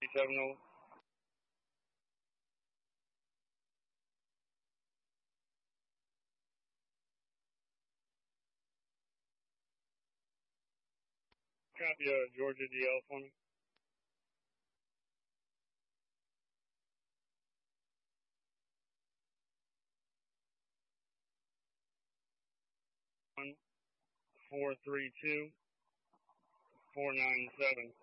370. Copy, Georgia DL for me. One 432 497.